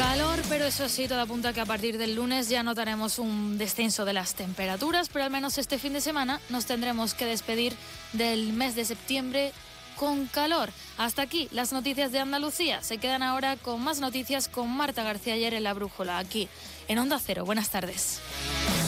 Calor, pero eso sí, todo apunta a que a partir del lunes ya notaremos un descenso de las temperaturas, pero al menos este fin de semana nos tendremos que despedir del mes de septiembre con calor. Hasta aquí las noticias de Andalucía. Se quedan ahora con más noticias con Marta García ayer en La Brújula, aquí en Onda Cero. Buenas tardes.